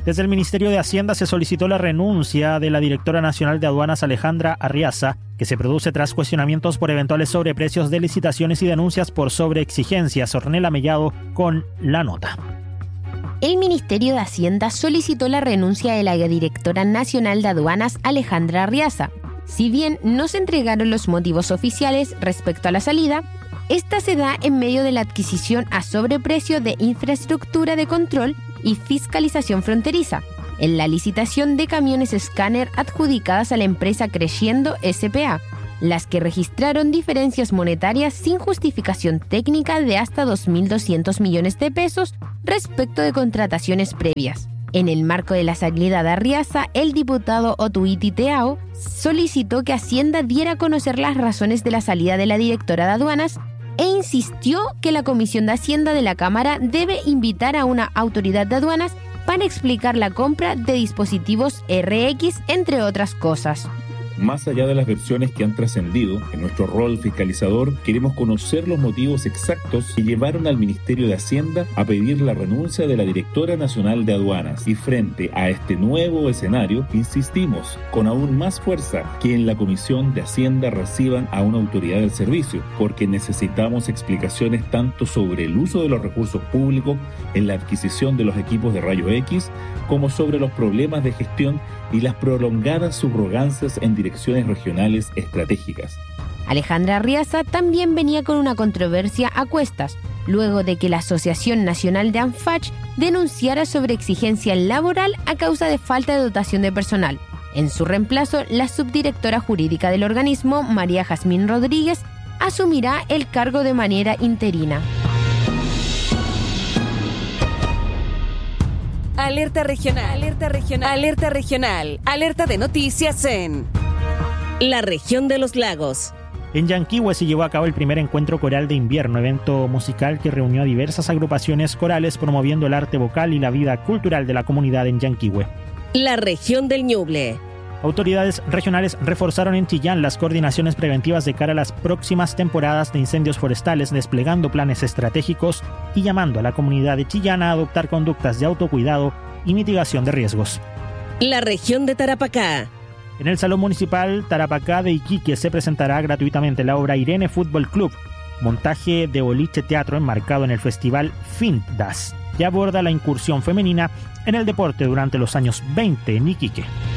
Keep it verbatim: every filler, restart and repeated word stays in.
Desde el Ministerio de Hacienda se solicitó la renuncia de la directora nacional de aduanas Alejandra Arriaza, que se produce tras cuestionamientos por eventuales sobreprecios de licitaciones y denuncias por sobreexigencias. Ornella Mellado con la nota. El Ministerio de Hacienda solicitó la renuncia de la directora nacional de aduanas Alejandra Arriaza. Si bien no se entregaron los motivos oficiales respecto a la salida, esta se da en medio de la adquisición a sobreprecio de infraestructura de control y fiscalización fronteriza, en la licitación de camiones escáner adjudicadas a la empresa Creyendo S P A, las que registraron diferencias monetarias sin justificación técnica de hasta dos mil doscientos millones de pesos respecto de contrataciones previas. En el marco de la salida de Arriaza, el diputado Otuiti Teao solicitó que Hacienda diera a conocer las razones de la salida de la directora de aduanas e insistió que la Comisión de Hacienda de la Cámara debe invitar a una autoridad de aduanas para explicar la compra de dispositivos R X, entre otras cosas. Más allá de las versiones que han trascendido, en nuestro rol fiscalizador queremos conocer los motivos exactos que llevaron al Ministerio de Hacienda a pedir la renuncia de la directora nacional de aduanas. Y frente a este nuevo escenario, insistimos con aún más fuerza que en la Comisión de Hacienda reciban a una autoridad del servicio, porque necesitamos explicaciones tanto sobre el uso de los recursos públicos en la adquisición de los equipos de rayos X, como sobre los problemas de gestión y las prolongadas subrogancias en direcciones regionales estratégicas. Alejandra Arriaza también venía con una controversia a cuestas, luego de que la Asociación Nacional de ANFACH denunciara sobre exigencia laboral a causa de falta de dotación de personal. En su reemplazo, la subdirectora jurídica del organismo, María Jazmín Rodríguez, asumirá el cargo de manera interina. Alerta regional, alerta regional, alerta regional, alerta de noticias en la región de los lagos. En Yanquihue se llevó a cabo el primer encuentro coral de invierno, evento musical que reunió a diversas agrupaciones corales promoviendo el arte vocal y la vida cultural de la comunidad en Yanquihue. La región del Ñuble. Autoridades regionales reforzaron en Chillán las coordinaciones preventivas de cara a las próximas temporadas de incendios forestales, desplegando planes estratégicos y llamando a la comunidad de Chillán a adoptar conductas de autocuidado y mitigación de riesgos. La región de Tarapacá. En el Salón Municipal Tarapacá de Iquique se presentará gratuitamente la obra Irene Fútbol Club, montaje de boliche teatro enmarcado en el festival Findas, que aborda la incursión femenina en el deporte durante los años veinte en Iquique.